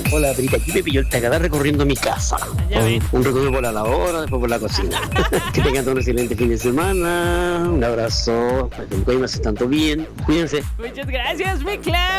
Hola, Brita, aquí me pilló el tagada recorriendo mi casa. Un recorrido por la lavadora, después por la cocina. Que tengan todo un excelente fin de semana. Un abrazo. Para que me hace tanto bien. Cuídense. Muchas gracias, mi Clau.